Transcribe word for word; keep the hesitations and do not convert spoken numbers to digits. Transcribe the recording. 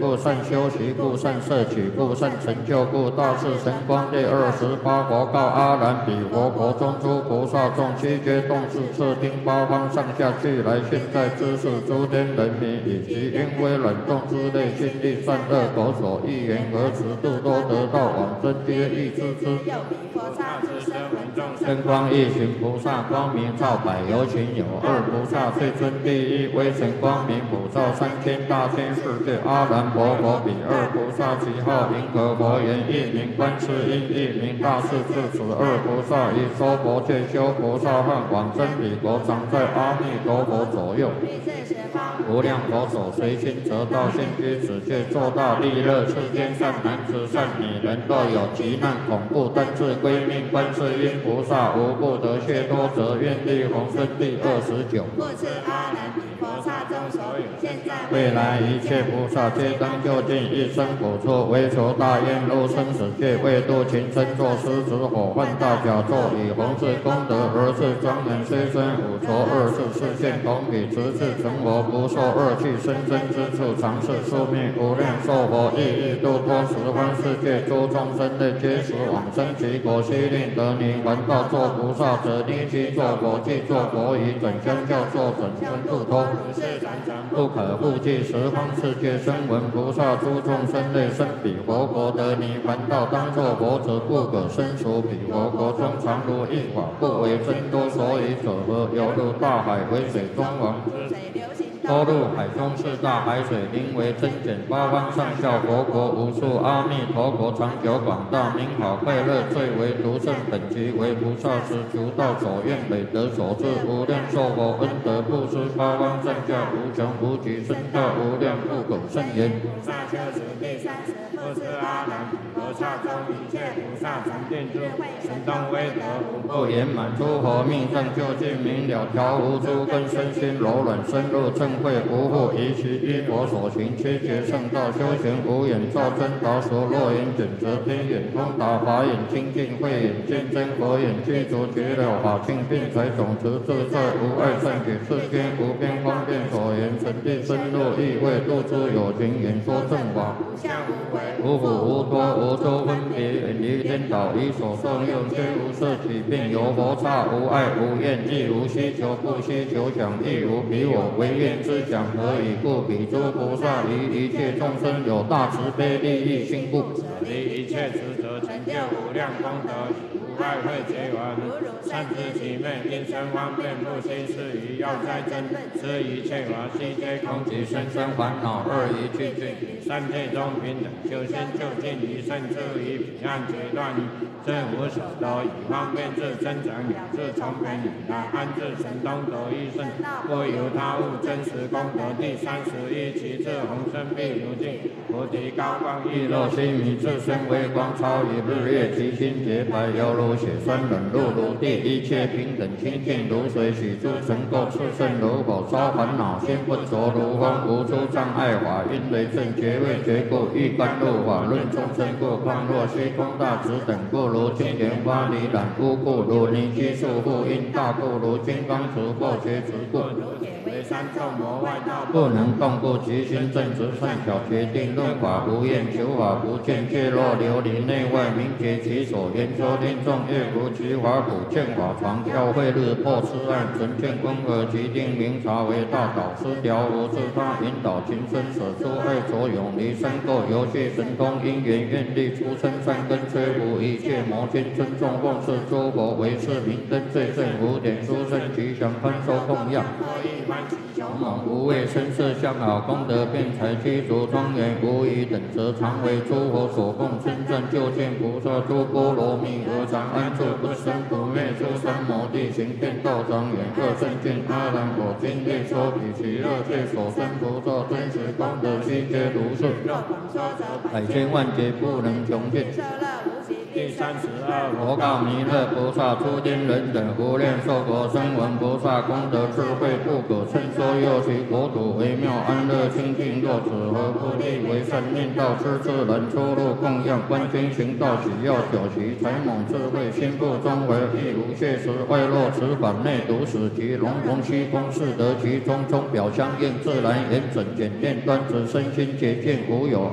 故善修习故善摄取故善成就故大士神光第二十八佛告阿难彼佛国中诸菩萨众悉皆动视侧听八方上下去来现在知识诸天人民以及因为冷冻之类心力善恶口所一言而持度多得到往生皆亦知之。真光一行菩萨光明照百有情有二菩萨最尊第一威神光明普照三千大千世界阿难婆佛比二菩萨其号银河佛言一名观世音一名大势至此二菩萨以说佛切修菩萨和往生彼国常在阿弥陀佛左右。无量佛手随心得道现居此界作大利乐世间善男子善女人若有急难恐怖但自归命观世音菩萨无不得解脱者愿力宏生第二十九。故此阿难彼菩萨中所有现在未来一切菩萨皆当就近一生补处为求大愿入生死界为度情身作狮子火犯大甲作以弘誓功德而是庄严虽身五浊二世世现同彼直至成佛不受恶趣生生之处常是宿命无量寿佛亦欲度脱十方世界诸众生类皆时往生其国悉令得泥还道作菩萨者立即作佛即作佛以整相教作整身度脱不可复计十方世界声闻菩萨诸众生类生彼佛国得泥还道当作佛者不可生属彼佛国中常如一法不为真多所以者何犹如大海为水中王多入海中是大海水名为真简八方上下佛国无数阿弥陀国长久广大名好快乐最为独胜本集为菩萨时求道所愿累得所至无量寿佛恩德布施八方上下无穷无极深大无量不可胜言。菩萨修持第三十不知阿难菩萨中一切菩萨常定住神通威德无不圆满诸佛命上究竟明了调无诸根身心柔软深入正会无复以其依佛所行七劫圣道修行无眼照真导所若眼准则天眼通达法眼清净慧眼见真佛眼具足绝了法性并才总持自在无碍善解世间无边方便所言沉地深入意味度诸有情演说正法无苦无多无周分别远离颠倒以所受用虽无色起并有佛刹无爱无厌亦无希求不希求想亦无彼我唯愿之想何以故彼诸菩萨于一切众生有大慈悲利益心故离一切执着成就无量功德无爱会结缘善知其昧因生方便不心是于要斋真是一切法悉皆空即生生烦恼二一去尽三界中平等修心就近于胜处于彼岸决断于真无所得以方便自增长有自从便以来安置神通得一胜不由他物真实功德第三十一其次宏生必如镜菩提高光亦若心迷自身微光超于日月其心洁白犹如血栓冷露如地一切平等清净如水洗诸尘垢炽盛如火烧烦恼心不着如风无诸障碍法因为正觉位觉故欲甘露法论众生故况若虚空大直等故如金莲花离染污故如泥积束缚因大故如金刚持或觉持故为三众魔外道不能动故即心正直善巧决定论法无厌求法不见却若琉璃内外明觉其所言说听众乐如其法普见法常教会日破痴暗纯见光和其定明察为大导师调无自他引导情深舍出爱所永离三垢游戏神通因缘愿力出生善根摧伏一切魔君尊重奉事诸佛为是明灯最胜五点殊胜吉祥宽收供养勇猛无畏声色相好功德辩才具足庄严无疑等则常为诸佛所供称赞究竟菩萨诸波罗蜜而常安住不生不灭诸三摩地行遍道庄严各圣境阿难我今略说彼其乐界所生菩萨真实功德悉皆如是百千万劫不能穷尽第三十二佛告弥勒菩萨诸天人等无量寿佛声闻菩萨功德智慧不可称说又其国土为妙安乐清净若此何不利为生命道，知自然出入供养，观经行道，只要九习，才猛智慧，心不中为，亦无谢时，外落此法内独使其龙龙虚空是得其中，中表相应，自然严整简练端直，身心洁净无有。